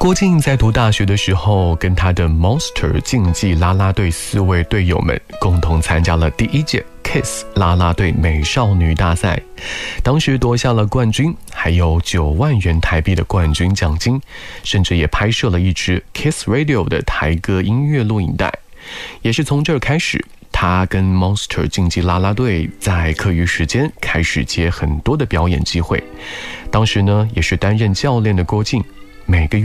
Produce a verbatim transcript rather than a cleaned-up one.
郭靖在读大学的时候，跟他的 Monster 竞技啦啦队四位队友们共同参加了第一届 Kiss 啦啦队美少女大赛，当时夺下了冠军，还有九万元台币的冠军奖金，甚至也拍摄了一支 Kiss Radio 的台歌音乐录影带。也是从这儿开始，他跟 Monster 竞技啦啦队在课余时间开始接很多的表演机会。当时呢，也是担任教练的郭靖，每个月